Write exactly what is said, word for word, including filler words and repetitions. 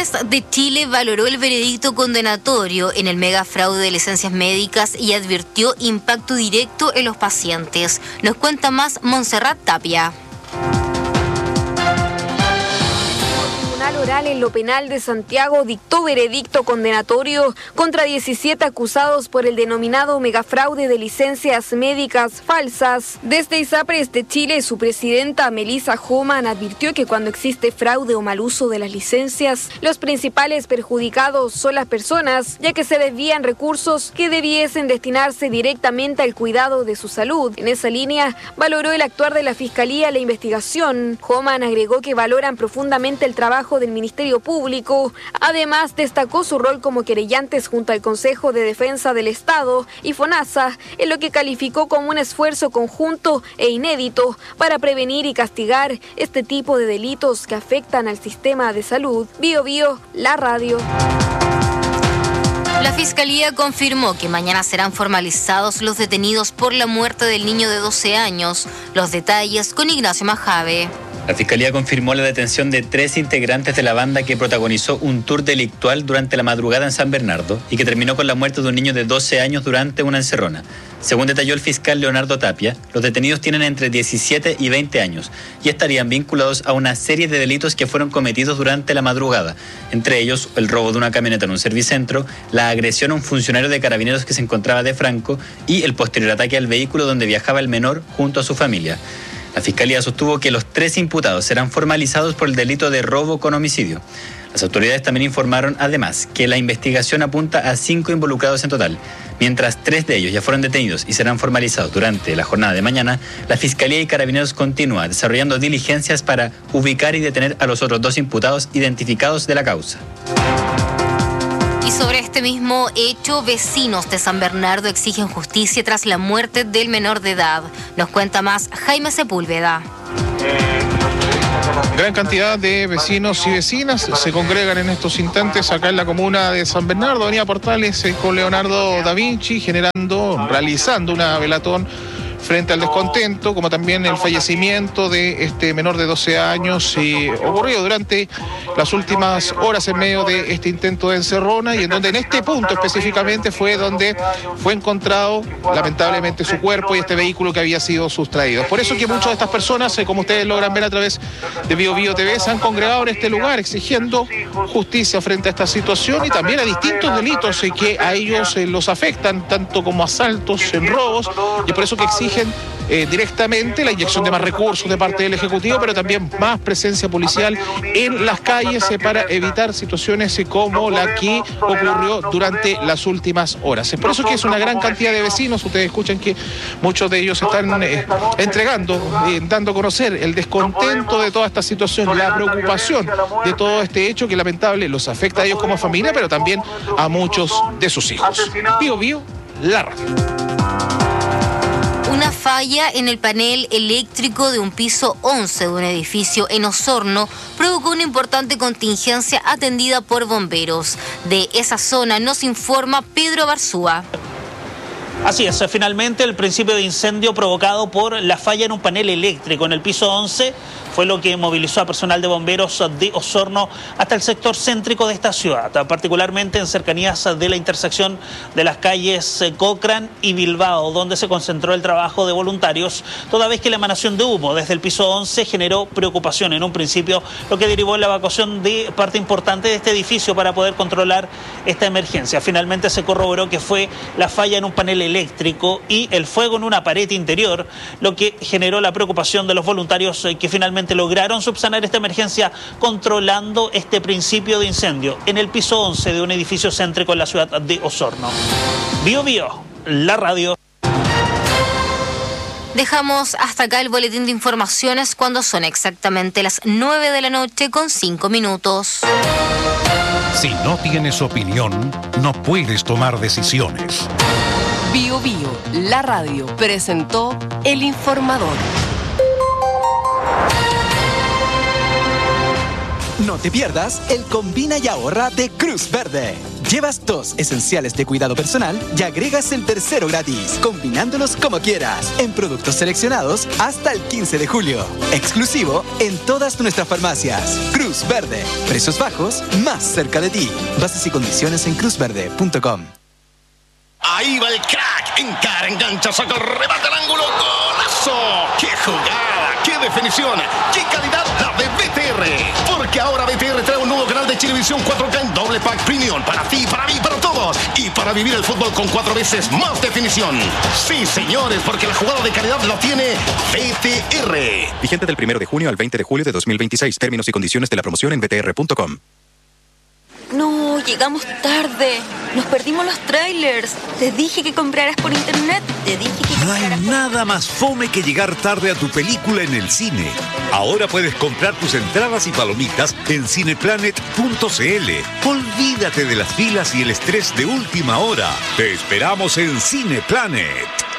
ISAPRES de Chile valoró el veredicto condenatorio en el megafraude de licencias médicas y advirtió impacto directo en los pacientes. Nos cuenta más Montserrat Tapia. Oral en lo penal de Santiago dictó veredicto condenatorio contra diecisiete acusados por el denominado megafraude de licencias médicas falsas. Desde ISAPRES de Chile, su presidenta Melissa Homan advirtió que cuando existe fraude o mal uso de las licencias, los principales perjudicados son las personas, ya que se desvían recursos que debiesen destinarse directamente al cuidado de su salud. En esa línea, valoró el actuar de la Fiscalía en la investigación. Homan agregó que valoran profundamente el trabajo del Ministerio Público. Además, destacó su rol como querellantes junto al Consejo de Defensa del Estado y FONASA, en lo que calificó como un esfuerzo conjunto e inédito para prevenir y castigar este tipo de delitos que afectan al sistema de salud. Bio Bio, la radio. La Fiscalía confirmó que mañana serán formalizados los detenidos por la muerte del niño de doce años. Los detalles con Ignacio Majave. La Fiscalía confirmó la detención de tres integrantes de la banda que protagonizó un tour delictual durante la madrugada en San Bernardo y que terminó con la muerte de un niño de doce años durante una encerrona. Según detalló el fiscal Leonardo Tapia, los detenidos tienen entre diecisiete y veinte años y estarían vinculados a una serie de delitos que fueron cometidos durante la madrugada, entre ellos el robo de una camioneta en un servicentro, la agresión a un funcionario de Carabineros que se encontraba de Franco y el posterior ataque al vehículo donde viajaba el menor junto a su familia. La Fiscalía sostuvo que los tres imputados serán formalizados por el delito de robo con homicidio. Las autoridades también informaron, además, que la investigación apunta a cinco involucrados en total. Mientras tres de ellos ya fueron detenidos y serán formalizados durante la jornada de mañana, la Fiscalía y Carabineros continúa desarrollando diligencias para ubicar y detener a los otros dos imputados identificados de la causa. Sobre este mismo hecho, vecinos de San Bernardo exigen justicia tras la muerte del menor de edad. Nos cuenta más Jaime Sepúlveda. Gran cantidad de vecinos y vecinas se congregan en estos instantes acá en la comuna de San Bernardo, avenida Portales, con Leonardo da Vinci, generando, realizando una velatón frente al descontento, como también el fallecimiento de este menor de doce años y ocurrido durante las últimas horas en medio de este intento de encerrona, y en donde en este punto específicamente fue donde fue encontrado lamentablemente su cuerpo y este vehículo que había sido sustraído. Por eso que muchas de estas personas, como ustedes logran ver a través de Bio Bio T V, se han congregado en este lugar exigiendo justicia frente a esta situación y también a distintos delitos que a ellos los afectan, tanto como asaltos, en robos, y por eso que exigen Eh, directamente la inyección de más recursos de parte del Ejecutivo, pero también más presencia policial en las calles eh, para evitar situaciones eh, como la que ocurrió durante las últimas horas. Es por eso que es una gran cantidad de vecinos, ustedes escuchan que muchos de ellos están eh, entregando, eh, dando a conocer el descontento de toda esta situación, la preocupación de todo este hecho que lamentable los afecta a ellos como familia, pero también a muchos de sus hijos. Bio Bio, la radio. Una falla en el panel eléctrico de un piso once de un edificio en Osorno provocó una importante contingencia atendida por bomberos. De esa zona nos informa Pedro Barzúa. Así es, finalmente el principio de incendio provocado por la falla en un panel eléctrico en el piso once fue lo que movilizó a personal de bomberos de Osorno hasta el sector céntrico de esta ciudad, particularmente en cercanías de la intersección de las calles Cochrane y Bilbao, donde se concentró el trabajo de voluntarios, toda vez que la emanación de humo desde el piso once generó preocupación en un principio, lo que derivó en la evacuación de parte importante de este edificio para poder controlar esta emergencia. Finalmente se corroboró que fue la falla en un panel eléctrico y el fuego en una pared interior, lo que generó la preocupación de los voluntarios que finalmente lograron subsanar esta emergencia controlando este principio de incendio en el piso once de un edificio céntrico en la ciudad de Osorno. Bio Bio, la radio. Dejamos hasta acá el boletín de informaciones cuando son exactamente las nueve de la noche con cinco minutos. Si no tienes opinión, no puedes tomar decisiones. Bio Bio, la radio, presentó El Informador. No te pierdas el Combina y Ahorra de Cruz Verde. Llevas dos esenciales de cuidado personal y agregas el tercero gratis, combinándolos como quieras, en productos seleccionados hasta el quince de julio. Exclusivo en todas nuestras farmacias. Cruz Verde. Precios bajos, más cerca de ti. Bases y condiciones en cruz verde punto com. Ahí va el crack. Encara, engancha, saca el remate al ángulo. ¡Golazo! ¡Qué jugada! ¡Qué definición! ¡Qué calidad la de B T R! Porque ahora B T R trae un nuevo canal de Chilevisión cuatro K en doble pack premium. Para ti, para mí, para todos. Y para vivir el fútbol con cuatro veces más definición. Sí, señores, porque la jugada de calidad la tiene B T R. Vigente del primero de junio al veinte de julio de dos mil veintiséis. Términos y condiciones de la promoción en b t r punto com. No, llegamos tarde. Nos perdimos los trailers. Te dije que compraras por internet. Te dije que No hay compraras por... nada más fome que llegar tarde a tu película en el cine. Ahora puedes comprar tus entradas y palomitas en cineplanet punto c l. Olvídate de las filas y el estrés de última hora. Te esperamos en Cineplanet.